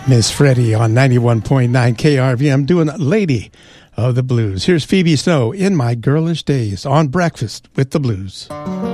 Miss Freddie on 91.9 KRVM doing Lady of the Blues. Here's Phoebe Snow, In My Girlish Days, on Breakfast with the Blues.